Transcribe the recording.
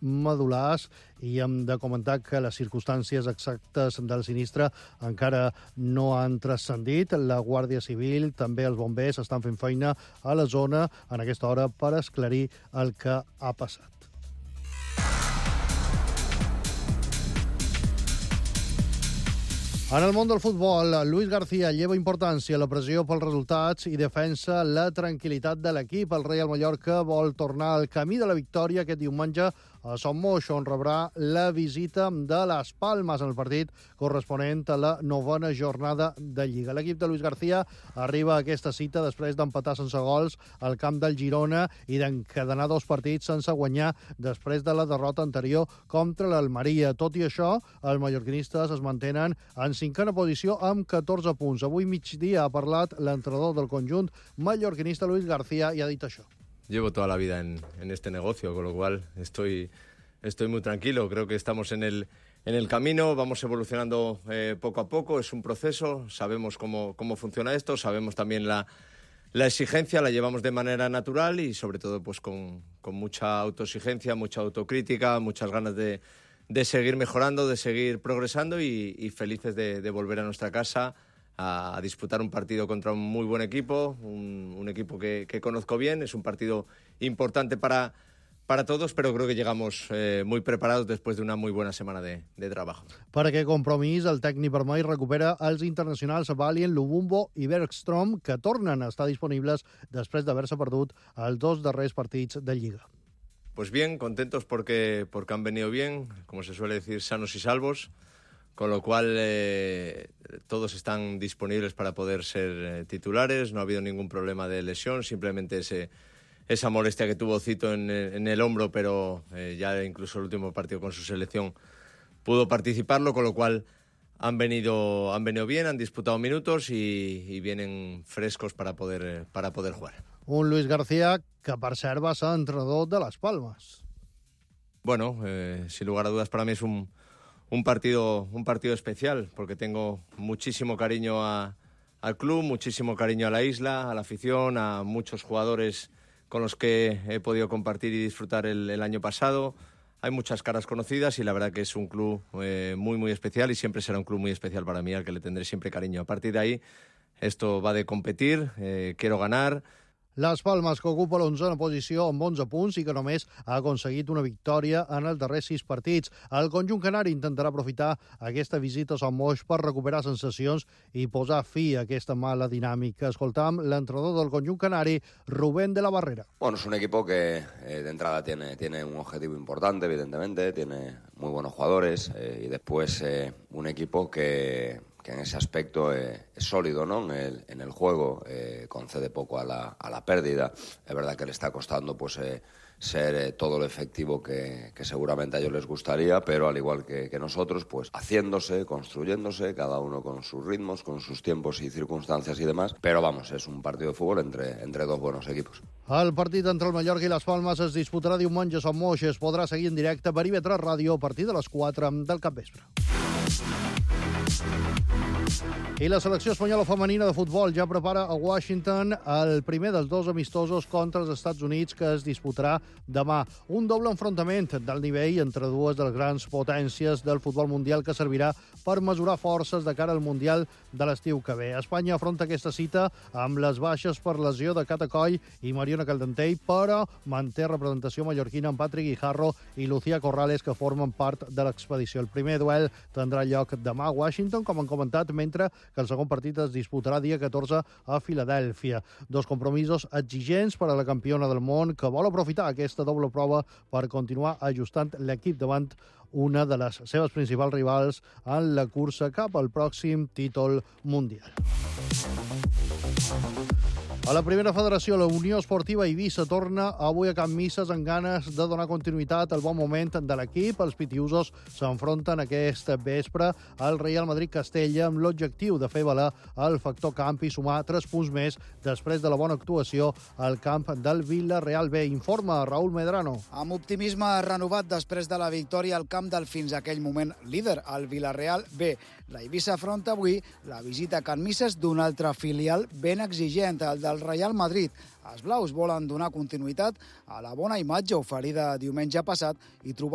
medul·lars i hem de comentar que les circumstàncies exactes del sinistre encara no han transcendit. La Guàrdia Civil, també els bombers, estan fent feina a la zona en aquesta hora per esclarir el que ha passat. En el món del futbol, Luis García lleva importància a la pressió pels resultats i defensa la tranquil·litat de l'equip. El Real Mallorca vol tornar al camí de la victòria aquest diumenge a Son Moix, on rebrà la visita de les Palmes en el partit corresponent a la 9a jornada de Lliga. L'equip de Luis García arriba a aquesta cita després d'empatar sense gols al camp del Girona i d'encadenar 2 partits sense guanyar després de la derrota anterior contra l'Almeria. Tot i això, els mallorquinistes es mantenen en 5a posició amb 14 punts. Avui migdia ha parlat l'entrenador del conjunt mallorquinista Luis García i ha dit això. Llevo toda la vida en este negocio, con lo cual estoy muy tranquilo. Creo que estamos en el camino, vamos evolucionando poco a poco, es un proceso, sabemos cómo funciona esto, sabemos también la exigencia, la llevamos de manera natural y sobre todo pues con mucha autoexigencia, mucha autocrítica, muchas ganas de seguir mejorando, de seguir progresando y felices de volver a nuestra casa a disputar un partido contra un muy buen equipo, un equipo que conozco bien. Es un partido importante para todos, pero creo que llegamos muy preparados después de una muy buena semana de trabajo. Per aquest compromís, el tècnic vermell recupera els internacionals Valien, Lubumbo i Bergstrom, que tornen a estar disponibles després d'haver-se perdut els 2 darrers partits de Lliga. Pues bien, contentos porque han venido bien, como se suele decir, sanos y salvos, con lo cual todos están disponibles para poder ser titulares, no ha habido ningún problema de lesión, simplemente esa molestia que tuvo Cito en el hombro, pero ya incluso el último partido con su selección pudo participarlo, con lo cual han venido bien, han disputado minutos y vienen frescos para poder jugar. Un Luis García que, per cert, va ser entrenador de Las Palmas. Bueno, sin lugar a dudas para mí es un partido especial, porque tengo muchísimo cariño al club, muchísimo cariño a la isla, a la afición, a muchos jugadores con los que he podido compartir y disfrutar el año pasado. Hay muchas caras conocidas y la verdad que es un club muy, muy especial y siempre será un club muy especial para mí, al que le tendré siempre cariño. A partir de ahí, esto va de competir, quiero ganar. Las Palmes, que ocupa l'11a posició amb 11 punts i que només ha aconseguit una victòria en els darrers 6 partits. El conjunt canari intentarà aprofitar aquesta visita a Son Moix per recuperar sensacions i posar fi a aquesta mala dinàmica. Escoltam l'entrenador del conjunt canari, Rubén de la Barrera. Bueno, es un equipo que de entrada tiene un objetivo importante, evidentemente, tiene muy buenos jugadores y después un equipo que en ese aspecto es sólido, ¿no? En el juego, concede poco a la pérdida. Es verdad que le está costando pues ser todo lo efectivo que seguramente a ellos les gustaría, pero al igual que nosotros, pues haciéndose, construyéndose, cada uno con sus ritmos, con sus tiempos y circunstancias y demás. Pero vamos, es un partido de fútbol entre 2 buenos equipos. El partit entre el Mallorca i les Palmes es disputarà diumenge a Son Moix. Es podrà seguir en directe per IB3 Ràdio a partir de les 4 del capvespre. I la selecció espanyola femenina de futbol ja prepara a Washington el primer dels 2 amistosos contra els Estats Units que es disputarà demà. Un doble enfrontament del nivell entre dues de les grans potències del futbol mundial que servirà per mesurar forces de cara al Mundial de l'estiu que ve. Espanya afronta aquesta cita amb les baixes per lesió de Cata Coll i Mariona Caldentell, però manté representació mallorquina amb Patrick Guijarro i Lucía Corrales, que formen part de l'expedició. El primer duel tindrà lloc demà a Washington, com han comentat, mentre que el segon partit es disputarà dia 14 a Filadèlfia. 2 compromisos exigents per a la campiona del món, que vol aprofitar aquesta doble prova per continuar ajustant l'equip davant una de les seves principals rivals en la cursa cap al pròxim títol mundial. A la primera federació, la Unió Esportiva Eivissa torna avui a Can Misses amb ganes de donar continuïtat al bon moment de l'equip. Els pitiusos s'enfronten aquest vespre al Real Madrid-Castella amb l'objectiu de fer valer el factor camp i sumar 3 punts més després de la bona actuació al camp del Villarreal B. Informa Raúl Medrano. Amb optimisme renovat després de la victòria al camp del fins aquell moment líder, el Villarreal B. La Eivissa afronta avui la visita a Can Misses d'un altre filial ben exigent, el del Real Madrid. Els blaus volen donar continuïtat a la bona imatge oferida diumenge passat i trobar